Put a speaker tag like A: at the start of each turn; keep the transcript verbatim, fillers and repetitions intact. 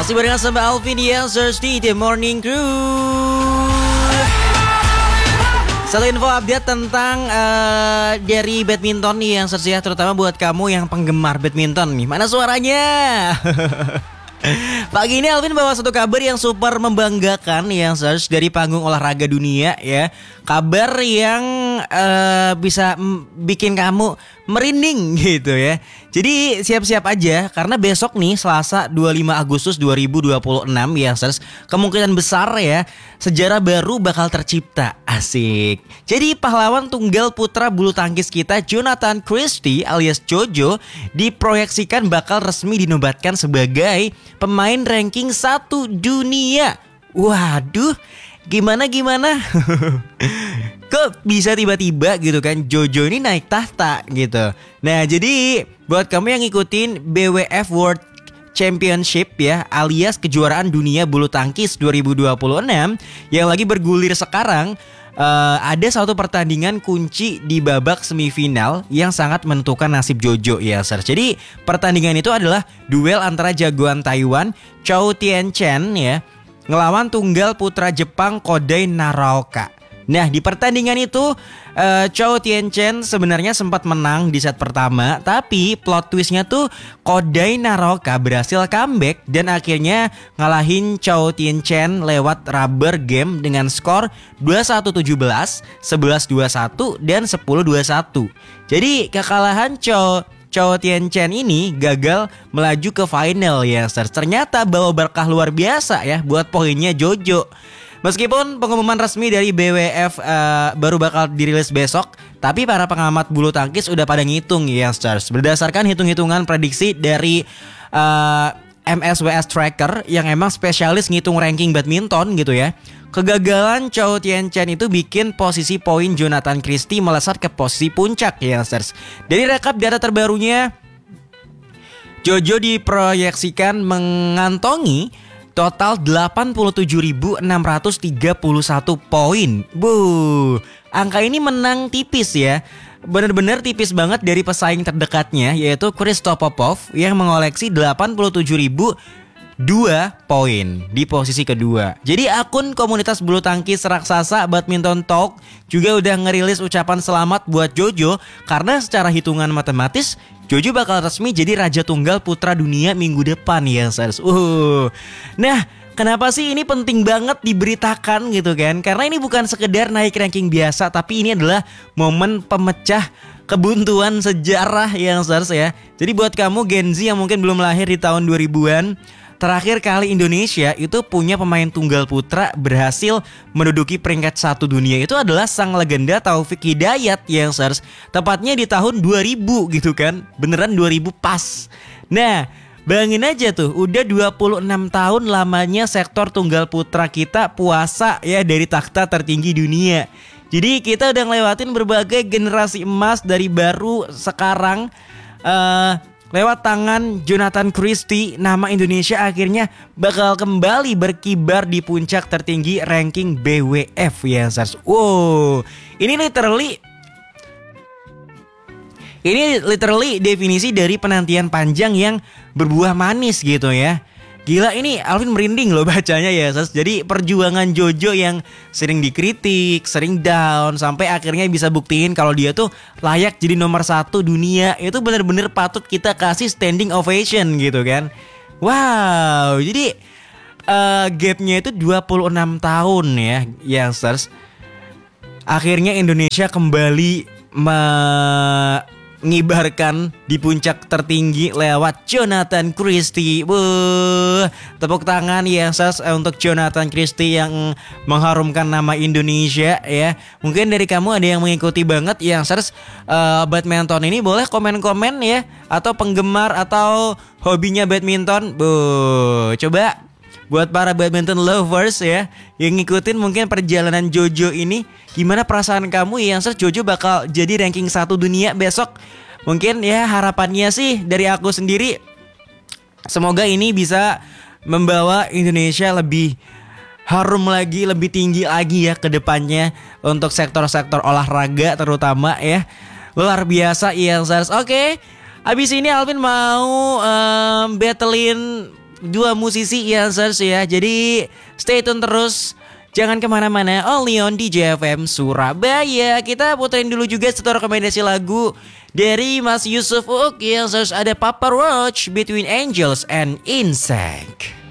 A: Masih barengan sama Alvin di Answers di The Morning Crew. Satu info update tentang uh, dari badminton nih yang setia, terutama buat kamu yang penggemar badminton nih. Mana suaranya? Pagi ini Alvin bawa satu kabar yang super membanggakan yang search dari panggung olahraga dunia ya. Kabar yang uh, bisa m- bikin kamu merinding gitu ya. Jadi siap-siap aja karena besok nih Selasa dua puluh lima Agustus dua ribu dua puluh enam ya search, kemungkinan besar ya sejarah baru bakal tercipta. Asik. Jadi pahlawan tunggal putra bulu tangkis kita Jonathan Christie alias Jojo diproyeksikan bakal resmi dinobatkan sebagai pemain ranking satu dunia. Waduh, gimana gimana? Kok bisa tiba-tiba gitu kan Jojo ini naik tahta gitu. Nah jadi buat kamu yang ngikutin B W F World Championship ya, alias kejuaraan dunia bulu tangkis dua ribu dua puluh enam yang lagi bergulir sekarang, uh, ada satu pertandingan kunci di babak semifinal yang sangat menentukan nasib Jojo ya sir. Jadi pertandingan itu adalah duel antara jagoan Taiwan Chou Tien-chen ya ngelawan tunggal putra Jepang Kodai Naraoka. Nah di pertandingan itu uh, Chou Tien-chen sebenarnya sempat menang di set pertama, tapi plot twistnya tuh Kodai Naraoka berhasil comeback dan akhirnya ngalahin Chou Tien-chen lewat rubber game dengan skor dua puluh satu tujuh belas, sebelas dua puluh satu, dan sepuluh dua puluh satu. Jadi kekalahan Chou Chou Tien-chen ini gagal melaju ke final ya sir. Ternyata bawa berkah luar biasa ya buat poinnya Jojo. Meskipun pengumuman resmi dari B W F uh, baru bakal dirilis besok, tapi para pengamat bulu tangkis udah pada ngitung ya stars. Berdasarkan hitung-hitungan prediksi dari uh, M S W S Tracker yang emang spesialis ngitung ranking badminton gitu ya. Kegagalan Chou Tien-chen itu bikin posisi poin Jonathan Christie melesat ke posisi puncak ya stars. Dari rekap data terbarunya, Jojo diproyeksikan mengantongi total delapan puluh tujuh ribu enam ratus tiga puluh satu poin. Bu, angka ini menang tipis ya. Bener-bener tipis banget dari pesaing terdekatnya yaitu Kristo Popov yang mengoleksi delapan puluh tujuh ribu dua poin di posisi kedua. Jadi akun komunitas bulu tangkis raksasa Badminton Talk juga udah ngerilis ucapan selamat buat Jojo karena secara hitungan matematis Jojo bakal resmi jadi raja tunggal putra dunia minggu depan ya guys. Uh. Nah, kenapa sih ini penting banget diberitakan gitu kan? Karena ini bukan sekedar naik ranking biasa, tapi ini adalah momen pemecah kebuntuan sejarah yang guys ya. Jadi buat kamu Gen Z yang mungkin belum lahir di tahun dua ribuan, terakhir kali Indonesia itu punya pemain tunggal putra berhasil menduduki peringkat satu dunia itu adalah sang legenda Taufik Hidayat yang sers, tepatnya di tahun dua ribu gitu kan. Beneran dua ribu pas. Nah, bayangin aja tuh, udah dua puluh enam tahun lamanya sektor tunggal putra kita puasa ya dari takhta tertinggi dunia. Jadi kita udah ngelewatin berbagai generasi emas dari baru sekarang uh, lewat tangan Jonathan Christie, nama Indonesia akhirnya bakal kembali berkibar di puncak tertinggi ranking B W F ya Sars. Wow, ini literally Ini literally definisi dari penantian panjang yang berbuah manis gitu ya. Gila, ini Alvin merinding loh bacanya ya Sars. Jadi perjuangan Jojo yang sering dikritik, sering down, sampai akhirnya bisa buktiin kalau dia tuh layak jadi nomor satu dunia. Itu bener-bener patut kita kasih standing ovation gitu kan. Wow, jadi uh, gapnya itu dua puluh enam tahun ya youngsters. Akhirnya Indonesia kembali me- mengibarkan di puncak tertinggi lewat Jonathan Christie. Wuh, tepuk tangan ya Sas untuk Jonathan Christie yang mengharumkan nama Indonesia ya. Mungkin dari kamu ada yang mengikuti banget yang Sas uh, badminton ini, boleh komen-komen ya, atau penggemar atau hobinya badminton. Bu, coba buat para badminton lovers ya yang ngikutin mungkin perjalanan Jojo ini, gimana perasaan kamu yang Sas Jojo bakal jadi ranking satu dunia besok? Mungkin ya harapannya sih dari aku sendiri, semoga ini bisa membawa Indonesia lebih harum lagi, lebih tinggi lagi ya ke depannya untuk sektor-sektor olahraga terutama ya. Luar biasa yang Sas. Oke, abis ini Alvin mau um, battlein dua musisi Youngsters ya. Jadi stay tune terus. Jangan kemana-mana, only on D J F M Surabaya. Kita puterin dulu juga satu rekomendasi lagu dari Mas Yusuf Uuk yang harus ada Papa Roach, Between Angels and Insect.